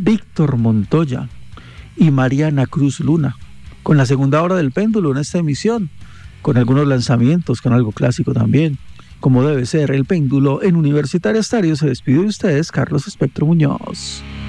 Víctor Montoya y Mariana Cruz Luna, con la segunda hora del péndulo en esta emisión, con algunos lanzamientos, con algo clásico también, como debe ser el péndulo en Universitaria Estéreo. Se despide de ustedes Carlos Espectro Muñoz.